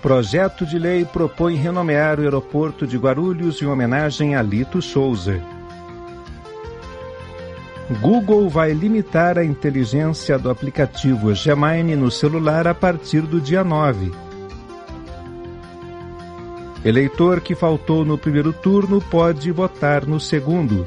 Projeto de lei propõe renomear o aeroporto de Guarulhos em homenagem a Lito Souza. Google vai limitar a inteligência do aplicativo Gemini no celular a partir do dia 9. Eleitor que faltou no primeiro turno pode votar no segundo.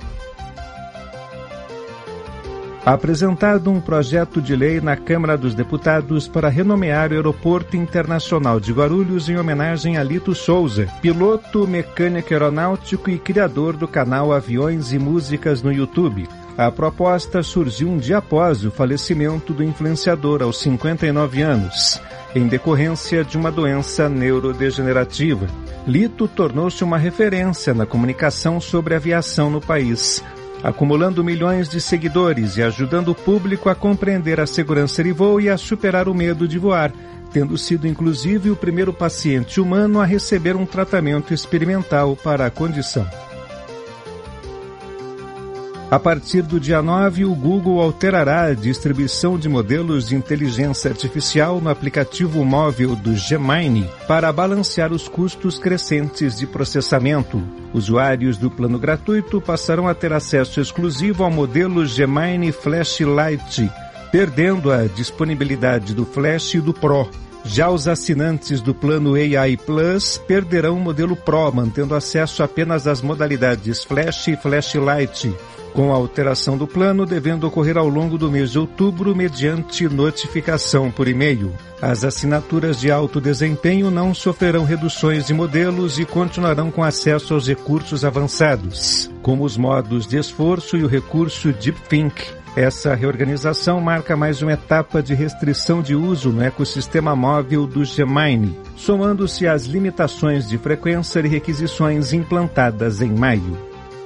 Apresentado um projeto de lei na Câmara dos Deputados para renomear o Aeroporto Internacional de Guarulhos em homenagem a Lito Souza, piloto, mecânico aeronáutico e criador do canal Aviões e Músicas no YouTube. A proposta surgiu um dia após o falecimento do influenciador aos 59 anos, em decorrência de uma doença neurodegenerativa. Lito tornou-se uma referência na comunicação sobre aviação no país, acumulando milhões de seguidores e ajudando o público a compreender a segurança de voo e a superar o medo de voar, tendo sido inclusive o primeiro paciente humano a receber um tratamento experimental para a condição. A partir do dia 9, o Google alterará a distribuição de modelos de inteligência artificial no aplicativo móvel do Gemini para balancear os custos crescentes de processamento. Usuários do plano gratuito passarão a ter acesso exclusivo ao modelo Gemini Flash Lite, perdendo a disponibilidade do Flash e do Pro. Já os assinantes do plano AI Plus perderão o modelo Pro, mantendo acesso apenas às modalidades Flash e Flash Lite, com a alteração do plano devendo ocorrer ao longo do mês de outubro mediante notificação por e-mail. As assinaturas de alto desempenho não sofrerão reduções de modelos e continuarão com acesso aos recursos avançados, como os modos de esforço e o recurso DeepThink. Essa reorganização marca mais uma etapa de restrição de uso no ecossistema móvel do Gemini, somando-se às limitações de frequência e requisições implantadas em maio.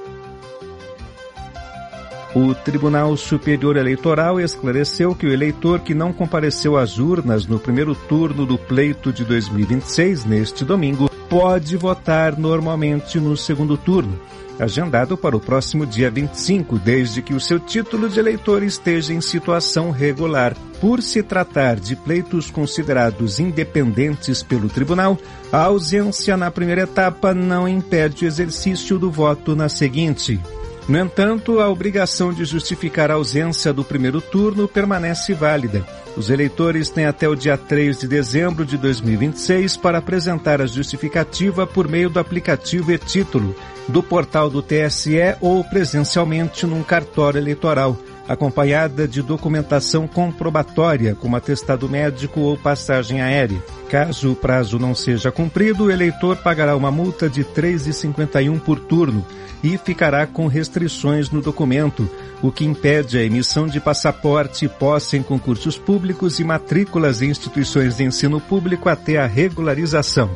O Tribunal Superior Eleitoral esclareceu que o eleitor que não compareceu às urnas no primeiro turno do pleito de 2026, neste domingo, pode votar normalmente no segundo turno, agendado para o próximo dia 25, desde que o seu título de eleitor esteja em situação regular. Por se tratar de pleitos considerados independentes pelo tribunal, a ausência na primeira etapa não impede o exercício do voto na seguinte. No entanto, a obrigação de justificar a ausência do primeiro turno permanece válida. Os eleitores têm até o dia 3 de dezembro de 2026 para apresentar a justificativa por meio do aplicativo e-Título, do portal do TSE ou presencialmente num cartório eleitoral, acompanhada de documentação comprobatória, como atestado médico ou passagem aérea. Caso o prazo não seja cumprido, o eleitor pagará uma multa de R$ 3,51 por turno e ficará com restrições no documento, o que impede a emissão de passaporte, posse em concursos públicos e matrículas em instituições de ensino público até a regularização.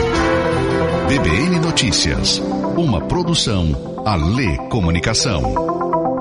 BBN Notícias, uma produção Alê Comunicação.